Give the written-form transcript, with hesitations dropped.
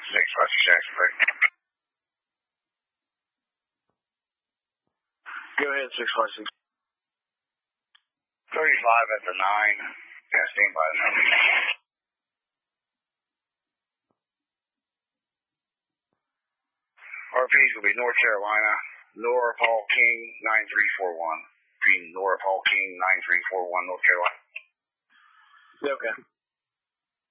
Western Jacksonville. Go ahead, 656. 35 at the 9. Yeah, stand by the number. RPs will be North Carolina, Nora Paul King 9341. Nora Paul King 9341, North Carolina. Okay.